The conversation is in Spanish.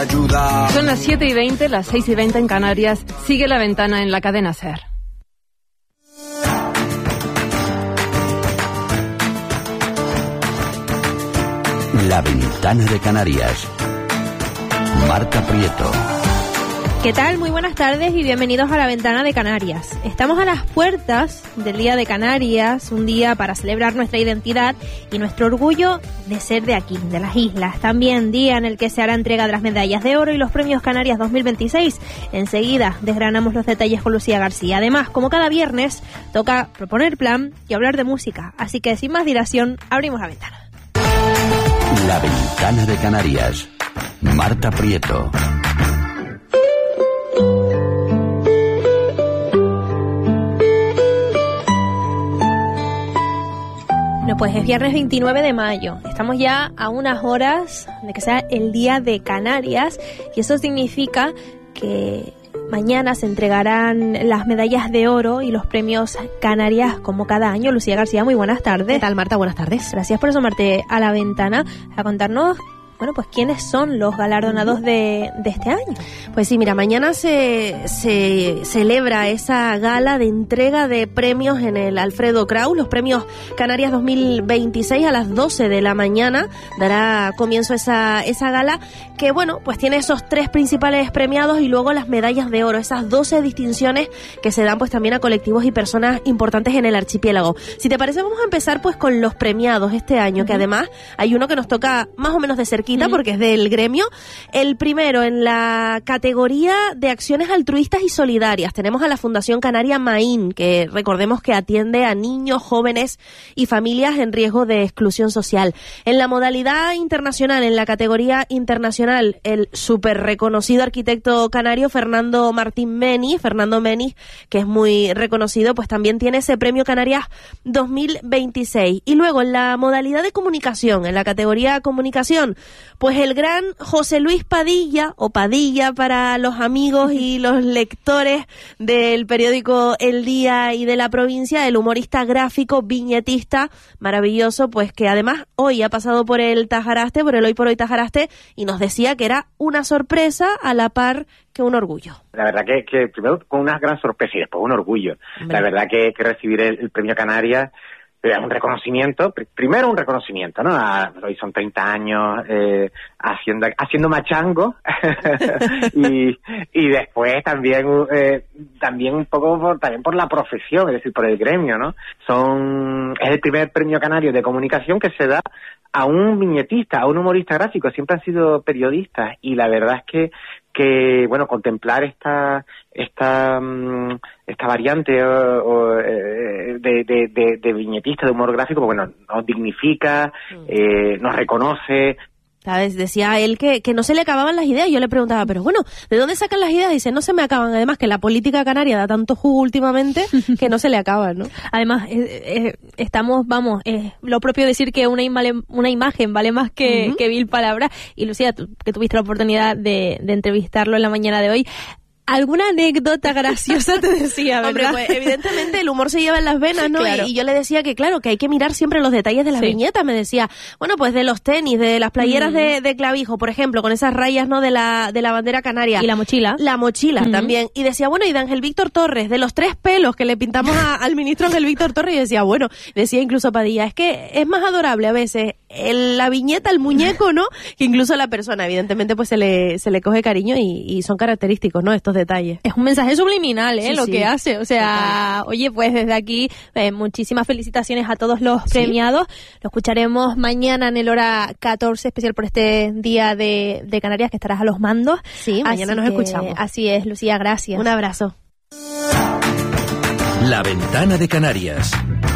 Son las 7:20, las 6:20 en Canarias. Sigue La Ventana en la cadena SER. La Ventana de Canarias. Marta Prieto. ¿Qué tal? Muy buenas tardes y bienvenidos a La Ventana de Canarias. Estamos a las puertas del Día de Canarias, un día para celebrar nuestra identidad y nuestro orgullo de ser de aquí, de las islas. También día en el que se hará entrega de las medallas de oro y los premios Canarias 2026. Enseguida desgranamos los detalles con Lucía García. Además, como cada viernes, toca proponer plan y hablar de música. Así que sin más dilación, abrimos la ventana. La Ventana de Canarias. Marta Prieto. Bueno, pues es viernes 29 de mayo. Estamos ya a unas horas de que sea el Día de Canarias y eso significa que mañana se entregarán las medallas de oro y los premios Canarias como cada año. Lucía García, muy buenas tardes. ¿Qué tal, Marta? Buenas tardes. Gracias por asomarte a la ventana a contarnos, bueno, pues quiénes son los galardonados de este año. Pues sí, mira, mañana se celebra esa gala de entrega de premios en el Alfredo Kraus, los premios Canarias 2026 a las 12 de la mañana. Dará comienzo esa gala que, bueno, pues tiene esos 3 principales premiados y luego las medallas de oro, esas 12 distinciones que se dan pues también a colectivos y personas importantes en el archipiélago. Si te parece, vamos a empezar pues con los premiados este año, que además hay uno que nos toca más o menos de cerquita, porque es del gremio. El primero en la categoría de acciones altruistas y solidarias tenemos a la Fundación Canaria Maín, que recordemos que atiende a niños, jóvenes y familias en riesgo de exclusión social. En la modalidad internacional, en la categoría internacional, el súper reconocido arquitecto canario Fernando Menis, que es muy reconocido, pues también tiene ese premio Canarias 2026. Y luego en la modalidad de comunicación, en la categoría comunicación, pues el gran José Luis Padilla, o Padilla para los amigos y los lectores del periódico El Día y de la provincia, el humorista gráfico, viñetista, maravilloso, pues que además hoy ha pasado por el Tajaraste, por el Hoy por Hoy Tajaraste, y nos decía que era una sorpresa a la par que un orgullo. La verdad que primero con una gran sorpresa y después un orgullo. La verdad que recibir el premio Canarias un reconocimiento, primero un reconocimiento, ¿no? Hoy son 30 años haciendo machango y después también un poco también por la profesión, es decir, por el gremio, ¿no? Es el primer premio canario de comunicación que se da a un viñetista, a un humorista gráfico. Siempre han sido periodistas y la verdad es que bueno, contemplar esta variante de viñetista, de humor gráfico, pues bueno, nos dignifica, nos reconoce. ¿Sabes? Decía él que no se le acababan las ideas. Yo le preguntaba, pero bueno, ¿de dónde sacan las ideas? Dice, no se me acaban. Además, que la política canaria da tanto jugo últimamente que no se le acaban, ¿no? Además, lo propio decir que una imagen vale más que 1000 palabras. Y Lucía, tú, que tuviste la oportunidad de entrevistarlo en la mañana de hoy, ¿alguna anécdota graciosa te decía, verdad? Hombre, pues evidentemente el humor se lleva en las venas, ¿no? Claro. Y yo le decía que claro, que hay que mirar siempre los detalles de las viñetas. Me decía, bueno, pues de los tenis, de las playeras de clavijo, por ejemplo, con esas rayas, ¿no? De la bandera canaria. Y la mochila. La mochila también. Y decía, bueno, y de Ángel Víctor Torres, de los 3 pelos que le pintamos al ministro Ángel Víctor Torres. Y decía, bueno, decía incluso Padilla, es que es más adorable a veces la viñeta, el muñeco, ¿no? Que incluso la persona. Evidentemente, pues se le coge cariño y son característicos, ¿no? Estos detalles. Es un mensaje subliminal, lo sí, que hace. O sea, oye, pues desde aquí, muchísimas felicitaciones a todos los premiados. Lo escucharemos mañana en el hora 14, especial por este Día de Canarias, que estarás a los mandos. Sí, mañana nos escuchamos. Así es, Lucía, gracias. Un abrazo. La Ventana de Canarias.